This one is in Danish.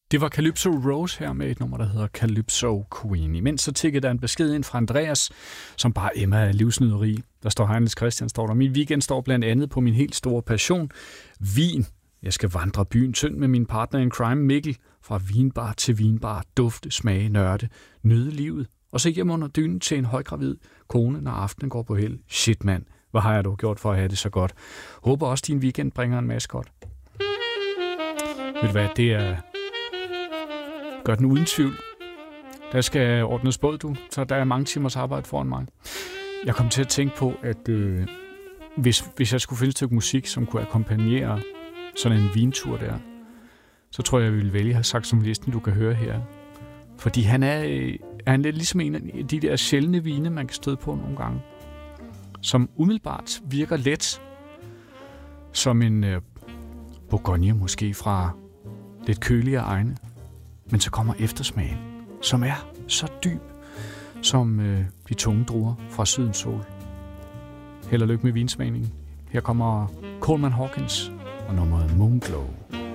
Det var Calypso Rose her med et nummer, der hedder Calypso Queen. Imens så tikkede der en besked ind fra Andreas, som bare emmer af livsnyderi. Der står Heinrich Christian, står der. Min weekend står blandt andet på min helt store passion, vin. Jeg skal vandre byen tynd med min partner in crime, Mikkel. Fra vinbar til vinbar, dufte, smage, nørde, nyde livet. Og så hjem under dynen til en højgravid kone, når aftenen går på held. Shit, mand. Hvad har jeg dog gjort for at have det så godt? Håber også, din weekend bringer en masse godt. Ved du hvad, det er... Gør den uden tvivl. Der skal ordnes båd, du. Så der er mange timers arbejde foran mig. Jeg kom til at tænke på, at hvis jeg skulle finde et stykke musik, som kunne akkompagnere sådan en vintur der, så tror jeg ville vælge saxofonisten, du kan høre her. Fordi han er lidt ligesom en af de der sjældne vine, man kan støde på nogle gange. Som umiddelbart virker let. Som en Bourgogne måske fra lidt køligere egne. Men så kommer eftersmagen, som er så dyb som de tunge druer fra Sydens sol. Held og lykke med vinsmagningen. Her kommer Coleman Hawkins og nummeret Moonglow.